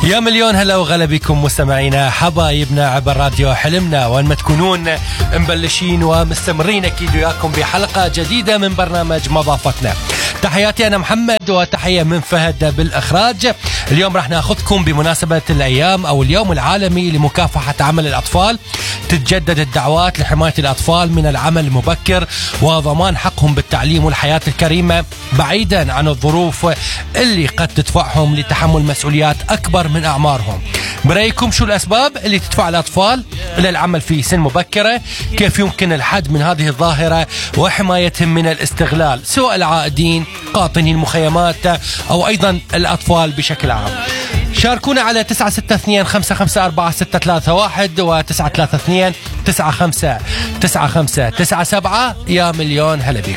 يا مليون هلا وغلا بكم مستمعينا حبايبنا عبر راديو حلمنا، وين ما تكونون مبلشين ومستمرين اكيد وياكم بحلقه جديده من برنامج مضافتنا. تحياتي انا محمد وتحيه من فهد بالاخراج. اليوم راح ناخذكم بمناسبه الايام او اليوم العالمي لمكافحه عمل الاطفال. تتجدد الدعوات لحمايه الاطفال من العمل المبكر وضمان حقهم بالتعليم والحياه الكريمه بعيدا عن الظروف اللي قد تدفعهم لتحمل مسؤوليات اكبر من اعمارهم. برايكم شو الاسباب اللي تدفع الاطفال الى العمل في سن مبكره؟ كيف يمكن الحد من هذه الظاهره وحمايتهم من الاستغلال سواء العائدين قاطني المخيمات او ايضا الاطفال بشكل عام؟ شاركونا على 962-554-631 و 932-95-9597. يا مليون هلا بكم.